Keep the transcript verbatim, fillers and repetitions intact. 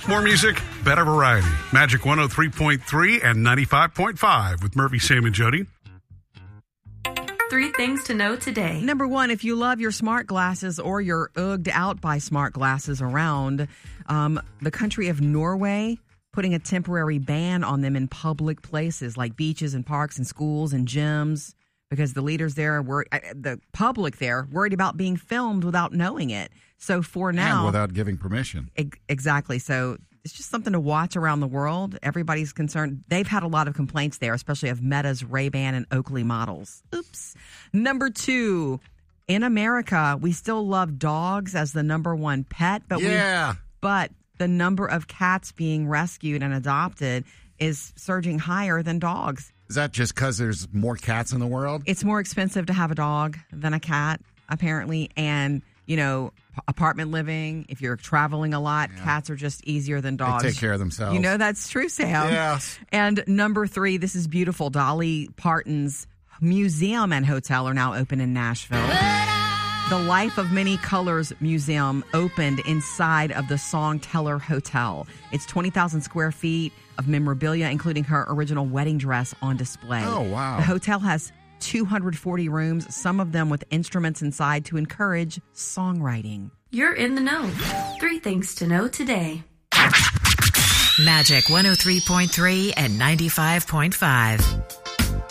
More music, better variety. Magic one oh three point three and ninety-five point five with Murphy, Sam, and Jody. Three things to know today. Number one, if you love your smart glasses or you're ugged out by smart glasses around, um, the country of Norway putting a temporary ban on them in public places like beaches and parks and schools and gyms because the leaders there were, the public there, worried about being filmed without knowing it. So for now. And without giving permission. Ex- exactly. So it's just something to watch around the world. Everybody's concerned. They've had a lot of complaints there, especially of Meta's Ray-Ban and Oakley models. Oops. Number two, in America, we still love dogs as the number one pet, but yeah. we, but the number of cats being rescued and adopted is surging higher than dogs. Is that just because there's more cats in the world? It's more expensive to have a dog than a cat, apparently, and you know, apartment living, if you're traveling a lot, yeah. cats are just easier than dogs. They take care of themselves. You know that's true, Sam. Yes. And number three, this is beautiful. Dolly Parton's museum and hotel are now open in Nashville. The Life of Many Colors Museum opened inside of the Songteller Hotel. It's twenty thousand square feet of memorabilia, including her original wedding dress on display. Oh, wow. The hotel has two hundred forty rooms, some of them with instruments inside to encourage songwriting. You're in the know. Three things to know today. Magic one oh three point three and ninety-five point five.